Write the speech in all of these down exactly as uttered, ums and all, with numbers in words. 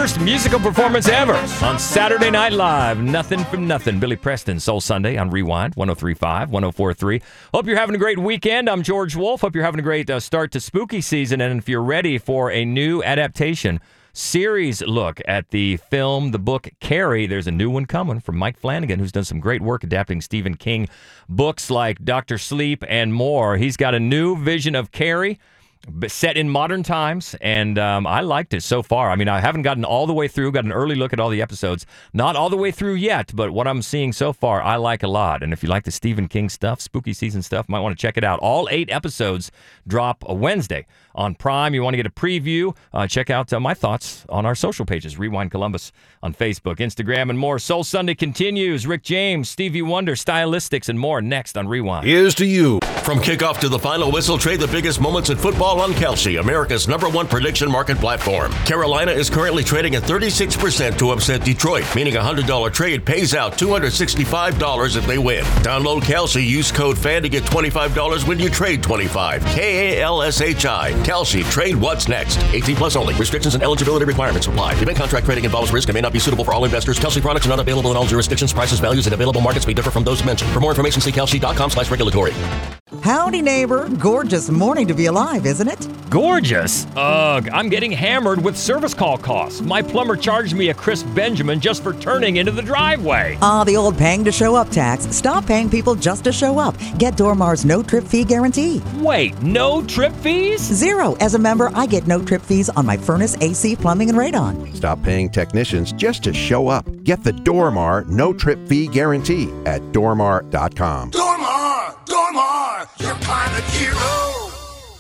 worst musical performance ever on Saturday Night Live. Nothing from nothing. Billy Preston, Soul Sunday on Rewind, one oh three point five, one oh four point three. Hope you're having a great weekend. I'm George Wolf. Hope you're having a great uh, start to spooky season. And if you're ready for a new adaptation series look at the film, the book Carrie, there's a new one coming from Mike Flanagan, who's done some great work adapting Stephen King books like Doctor Sleep and more. He's got a new vision of Carrie set in modern times, and um, I liked it so far. I mean, I haven't gotten all the way through, got an early look at all the episodes. Not all the way through yet, but what I'm seeing so far, I like a lot. And if you like the Stephen King stuff, spooky season stuff, might want to check it out. All eight episodes drop a Wednesday on Prime. You want to get a preview, uh, check out uh, my thoughts on our social pages, Rewind Columbus on Facebook, Instagram, and more. Soul Sunday continues. Rick James, Stevie Wonder, Stylistics, and more next on Rewind. Here's to you. From kickoff to the final whistle, trade the biggest moments in football on Kelsey, America's number one prediction market platform. Carolina is currently trading at thirty-six percent to upset Detroit, meaning a one hundred dollars trade pays out two hundred sixty-five dollars if they win. Download Kelsey, use code FAN to get twenty-five dollars when you trade twenty-five. K A L S H I. Kelsey, trade what's next. eighteen plus only. Restrictions and eligibility requirements apply. Event contract trading involves risk and may not be suitable for all investors. Kelsey products are not available in all jurisdictions. Prices, values, and available markets may differ from those mentioned. For more information, see kelsey.com slash regulatory. Howdy, neighbor. Gorgeous morning to be alive, isn't it? Gorgeous? Ugh, I'm getting hammered with service call costs. My plumber charged me a crisp Benjamin just for turning into the driveway. Ah, the old paying to show up tax. Stop paying people just to show up. Get Dormar's no trip fee guarantee. Wait, no trip fees? Zero. As a member, I get no trip fees on my furnace, A C, plumbing, and radon. Stop paying technicians just to show up. Get the Dormar no trip fee guarantee at dormar dot com. Dormar! Dormar! Your pilot hero!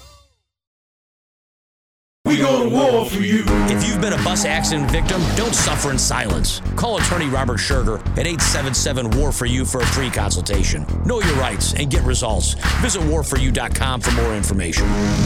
We go to war for you. If you've been a bus accident victim, don't suffer in silence. Call attorney Robert Scherger at eight seven seven, W A R for you for a free consultation. Know your rights and get results. Visit war for you dot com for more information.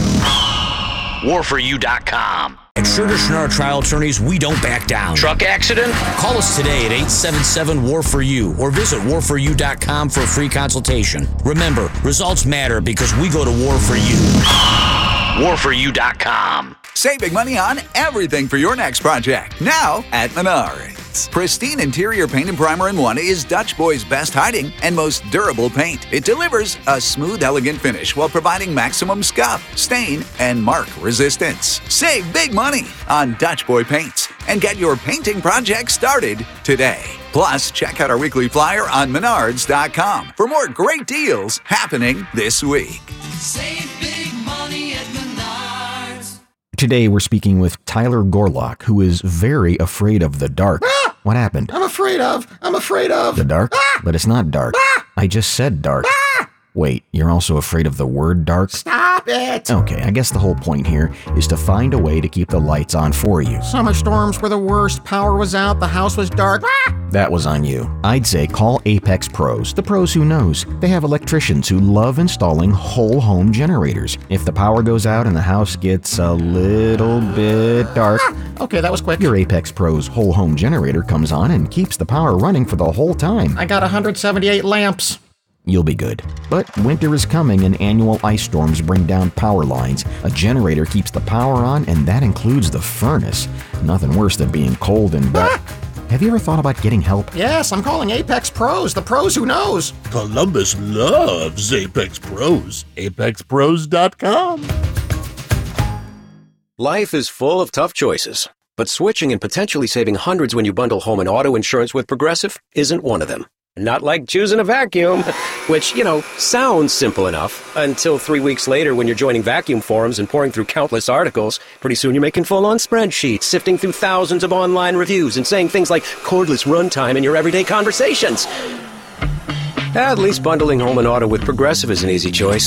war for you dot com. At Scherger Schnarr Trial Attorneys, we don't back down. Truck accident? Call us today at eight seven seven, W A R for you or visit war for you dot com for a free consultation. Remember, results matter because we go to war for you. war for you dot com. Save big money on everything for your next project. Now at Menards. Pristine interior paint and primer in one is Dutch Boy's best hiding and most durable paint. It delivers a smooth, elegant finish while providing maximum scuff, stain, and mark resistance. Save big money on Dutch Boy paints and get your painting project started today. Plus, check out our weekly flyer on menards dot com for more great deals happening this week. Save big money at Menards. Today we're speaking with Tyler Gorlock, who is very afraid of the dark. Ah! What happened? I'm afraid of. I'm afraid of. The dark? Ah! But it's not dark. Ah! I just said dark. Ah! Wait, you're also afraid of the word dark? Stop it! Okay, I guess the whole point here is to find a way to keep the lights on for you. Summer storms were the worst. Power was out. The house was dark. Ah! That was on you. I'd say call Apex Pros, the pros who knows. They have electricians who love installing whole home generators. If the power goes out and the house gets a little bit dark, Ah! Okay, that was quick. your Apex Pros whole home generator comes on and keeps the power running for the whole time. I got one hundred seventy-eight lamps. You'll be good. But winter is coming and annual ice storms bring down power lines. A generator keeps the power on, and that includes the furnace. Nothing worse than being cold and wet. Ah! Have you ever thought about getting help? Yes, I'm calling Apex Pros, the pros who knows. Columbus loves Apex Pros. apex pros dot com. Life is full of tough choices, but switching and potentially saving hundreds when you bundle home and auto insurance with Progressive isn't one of them. Not like choosing a vacuum, which, you know, sounds simple enough until three weeks later when you're joining vacuum forums and pouring through countless articles. Pretty soon you're making full-on spreadsheets, sifting through thousands of online reviews and saying things like cordless runtime in your everyday conversations. At least bundling home and auto with Progressive is an easy choice.